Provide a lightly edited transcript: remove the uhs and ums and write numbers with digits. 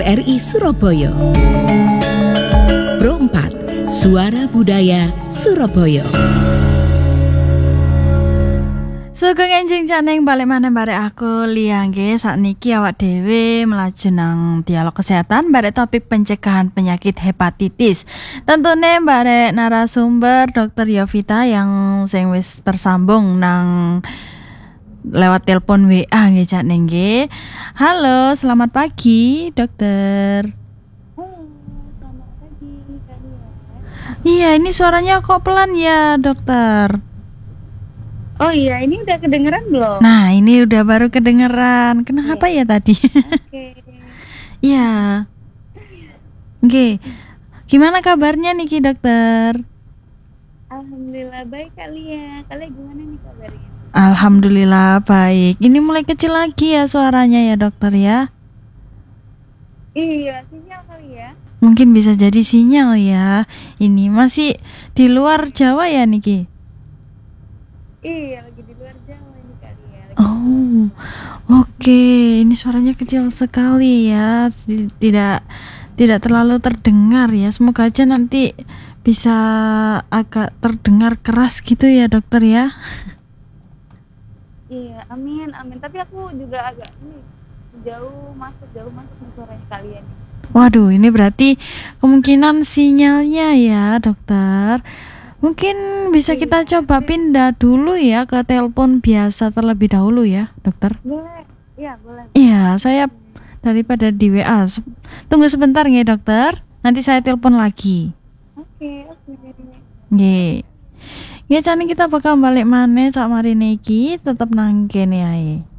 RRI Surabaya. Pro 4, Suara Budaya Surabaya. Sugeng enjing caneng balik maneh barek aku Lia nggih sakniki awak dhewe melaju nang dialog kesehatan barek topik pencegahan penyakit hepatitis. Tentune barek narasumber Dr. Yovita yang sing wis tersambung nang lewat telepon WA nggih caneng nggih. Halo, selamat pagi, Dokter. Halo, selamat pagi kalian. Iya, ini suaranya kok pelan ya, Dokter. Oh iya, ini udah kedengeran belum? Nah, ini udah baru kedengeran. Kenapa ya tadi? Oke. Iya. Oke. Gimana kabarnya nih, Dokter? Alhamdulillah baik kalian. Kalian gimana nih kabarnya? Alhamdulillah baik. Ini mulai kecil lagi ya suaranya ya, Dokter ya? Iya, sinyal kali ya. Mungkin bisa jadi sinyal ya. Ini masih di luar Jawa ya, Niki? Iya, lagi di luar Jawa ini kalian. Oh, oke. Ini suaranya kecil sekali ya. Tidak terlalu terdengar ya. Semoga aja nanti bisa agak terdengar keras gitu ya, Dokter ya. Iya, amin. Tapi aku juga agak jauh masuk nih suaranya kalian. Waduh, ini berarti kemungkinan sinyalnya ya, Dokter. Mungkin bisa kita coba pindah dulu ya ke telepon biasa terlebih dahulu ya, Dokter. Boleh. Iya, boleh. Iya, saya daripada di WA. Tunggu sebentar ya, Dokter. Nanti saya telepon lagi. Oke. Nggih. Ya, kita bakal balik maneh sak marine iki tetep nang kene ae.